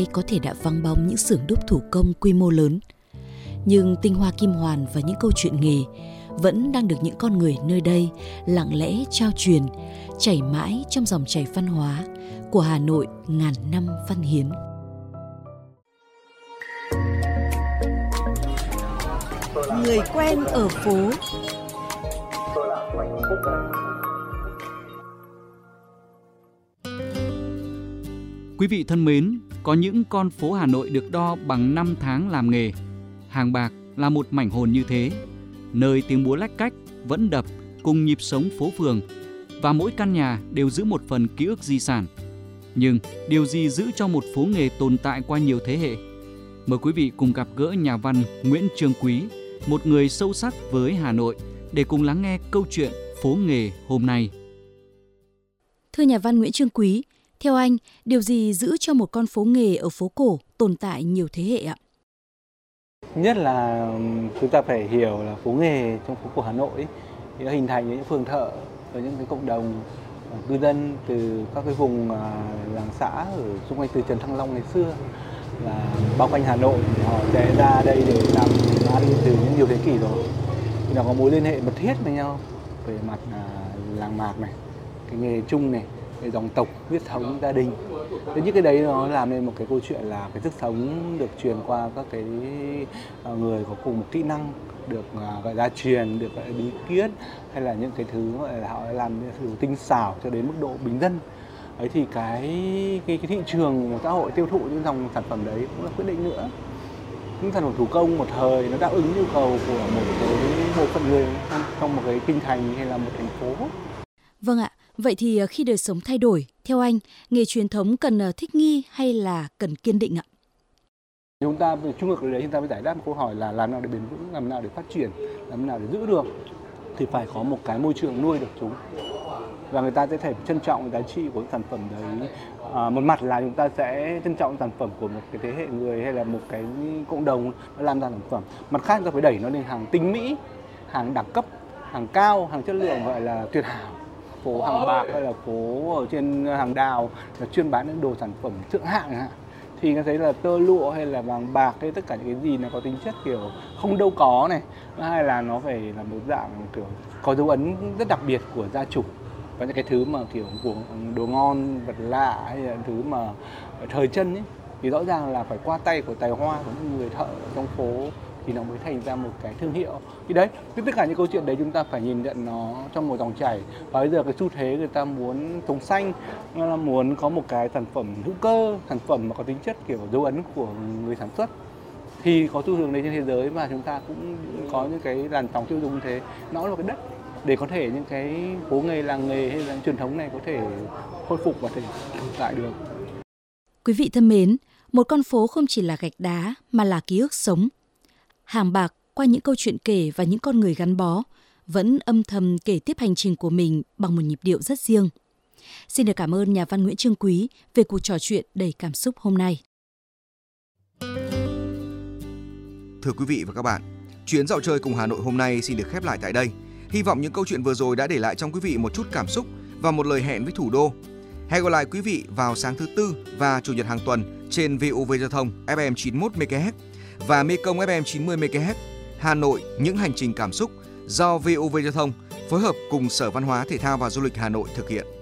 nay có thể đã vắng bóng những xưởng đúc thủ công quy mô lớn. Nhưng tinh hoa kim hoàn và những câu chuyện nghề vẫn đang được những con người nơi đây lặng lẽ trao truyền, chảy mãi trong dòng chảy văn hóa của Hà Nội ngàn năm văn hiến. Người quen ở phố. Quý vị thân mến, có những con phố Hà Nội được đo bằng 5 tháng làm nghề. Hàng Bạc là một mảnh hồn như thế, nơi tiếng búa lách cách vẫn đập cùng nhịp sống phố phường, và mỗi căn nhà đều giữ một phần ký ức di sản. Nhưng điều gì giữ cho một phố nghề tồn tại qua nhiều thế hệ? Mời quý vị cùng gặp gỡ nhà văn Nguyễn Trương Quý, một người sâu sắc với Hà Nội, để cùng lắng nghe câu chuyện phố nghề hôm nay. Thưa nhà văn Nguyễn Trương Quý, theo anh, điều gì giữ cho một con phố nghề ở phố cổ tồn tại nhiều thế hệ ạ? Nhất là chúng ta phải hiểu là phố nghề trong phố cổ Hà Nội thì nó hình thành những phường thợ với những cái cộng đồng cư dân từ các cái vùng làng xã ở xung quanh từ Trần Thăng Long ngày xưa là bao quanh Hà Nội. Họ sẽ ra đây để làm ăn từ những nhiều thế kỷ rồi. Thì nó có mối liên hệ mật thiết với nhau về mặt làng mạc này, cái nghề chung này, cái dòng tộc, huyết thống, gia đình. Thế những cái đấy nó làm nên một cái câu chuyện là cái sức sống được truyền qua các cái người có cùng một kỹ năng, được gọi là truyền, được gọi là bí quyết, hay là những cái thứ gọi là họ làm sự tinh xảo cho đến mức độ bình dân. Ấy thì cái thị trường của xã hội tiêu thụ những dòng sản phẩm đấy cũng là quyết định nữa. Những sản phẩm thủ công một thời nó đáp ứng nhu cầu của một cái bộ phận người trong một cái kinh thành hay là một thành phố. Vâng ạ, vậy thì khi đời sống thay đổi, theo anh, nghề truyền thống cần thích nghi hay là cần kiên định ạ? Chúng ta trung thực đấy, chúng ta phải giải đáp một câu hỏi là làm nào để bền vững, làm nào để phát triển, làm nào để giữ được, thì phải có một cái môi trường nuôi được chúng. Và người ta sẽ phải trân trọng giá trị của sản phẩm đấy. Một mặt là chúng ta sẽ trân trọng sản phẩm của một cái thế hệ người hay là một cái cộng đồng nó làm ra sản phẩm. Mặt khác chúng ta phải đẩy nó lên hàng tinh mỹ, hàng đẳng cấp, hàng cao, hàng chất lượng gọi là tuyệt hảo. Phố Hàng Bạc hay là phố ở trên Hàng Đào là chuyên bán những đồ sản phẩm thượng hạng, thì người thấy là tơ lụa hay là vàng bạc hay tất cả những cái gì nó có tính chất kiểu không đâu có này, hay là nó phải là một dạng kiểu có dấu ấn rất đặc biệt của gia chủ, và những cái thứ mà kiểu của đồ ngon vật lạ hay là thứ mà thời chân ấy, thì rõ ràng là phải qua tay của tài hoa của những người thợ trong phố thì nó mới thành ra một cái thương hiệu. Thì đấy, tất cả những câu chuyện đấy chúng ta phải nhìn nhận nó trong một dòng chảy. Và bây giờ cái xu thế người ta muốn sống xanh, nó là muốn có một cái sản phẩm hữu cơ, sản phẩm mà có tính chất kiểu dấu ấn của người sản xuất. Thì có xu hướng đấy trên thế giới, và chúng ta cũng có những cái làn sóng tiêu dùng như thế. Nó là cái đất để có thể những cái phố nghề, làng nghề hay là truyền thống này có thể khôi phục và thể tồn tại được. Quý vị thân mến, một con phố không chỉ là gạch đá mà là ký ức sống. Hàng Bạc qua những câu chuyện kể và những con người gắn bó vẫn âm thầm kể tiếp hành trình của mình bằng một nhịp điệu rất riêng. Xin được cảm ơn nhà văn Nguyễn Trương Quý về cuộc trò chuyện đầy cảm xúc hôm nay. Thưa quý vị và các bạn, chuyến dạo chơi cùng Hà Nội hôm nay xin được khép lại tại đây. Hy vọng những câu chuyện vừa rồi đã để lại trong quý vị một chút cảm xúc và một lời hẹn với thủ đô. Hẹn gặp lại quý vị vào sáng thứ Tư và Chủ nhật hàng tuần trên VOV Giao thông FM 91 MHz và Mekong FM 90 MHz. Hà Nội, những hành trình cảm xúc do VOV Giao thông phối hợp cùng Sở Văn hóa Thể thao và Du lịch Hà Nội thực hiện.